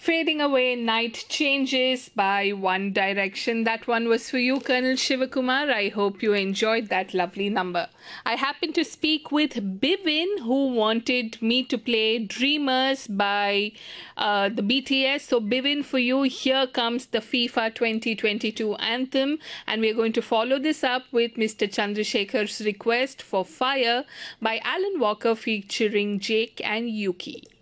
Fading Away Night Changes by One Direction. That one was for you, Colonel Shivakumar. I hope you enjoyed that lovely number. I happened to speak with Bivin, who wanted me to play Dreamers by the BTS. So, Bivin, for you, here comes the FIFA 2022 anthem. And we're going to follow this up with Mr. Chandrasekhar's request for Fire by Alan Walker featuring Jake and Yuki.